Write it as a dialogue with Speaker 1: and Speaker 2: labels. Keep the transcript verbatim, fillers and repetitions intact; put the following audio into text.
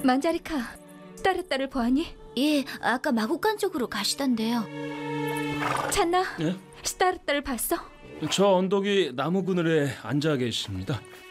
Speaker 1: 만자리카, 스타르타를 보았니?
Speaker 2: 예, 아까 마국간 쪽으로 가시던데요.
Speaker 1: 찬나,
Speaker 3: 예?
Speaker 1: 스타르타를 봤어?
Speaker 3: 저 언덕이 나무 그늘에 앉아 계십니다.